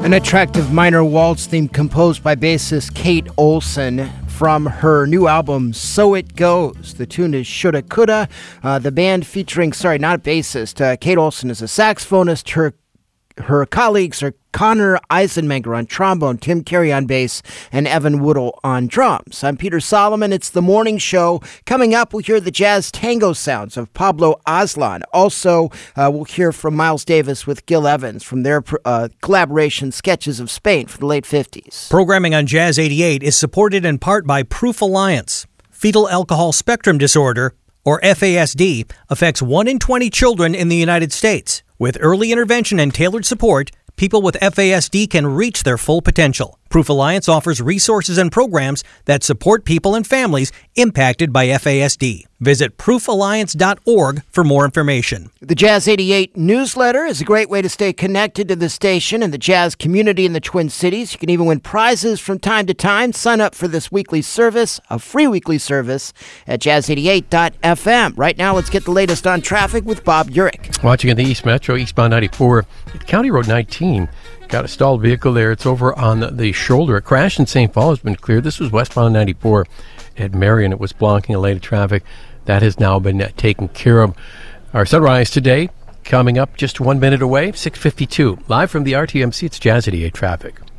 An attractive minor waltz theme composed by bassist Kate Olson from her new album, So It Goes. The tune is Shoulda Coulda. The band featuring, not bassist, Kate Olson is a saxophonist. Her colleagues are Connor Eisenmenger on trombone, Tim Carey on bass, and Evan Woodall on drums. I'm Peter Solomon. It's the morning show. Coming up, we'll hear the jazz tango sounds of Pablo Aslan. Also, we'll hear from Miles Davis with Gil Evans from their collaboration Sketches of Spain from the late 50s. Programming on Jazz 88 is supported in part by Proof Alliance. Fetal alcohol spectrum disorder, or FASD, affects 1 in 20 children in the United States. With early intervention and tailored support, people with FASD can reach their full potential. Proof Alliance offers resources and programs that support people and families impacted by FASD. Visit proofalliance.org for more information. The Jazz 88 newsletter is a great way to stay connected to the station and the jazz community in the Twin Cities. You can even win prizes from time to time. Sign up for this weekly service, a free weekly service, at jazz88.fm. Right now, let's get the latest on traffic with Bob Urich. Watching in the East Metro, eastbound 94, at County Road 19. Got a stalled vehicle there. It's over on the shoulder. A crash in St. Paul has been cleared. This was westbound 94 at Marion. It was blocking a lane of traffic. That has now been taken care of. Our sunrise today coming up just 1 minute away, 6:52. Live from the RTMC, it's Jazz 88 traffic.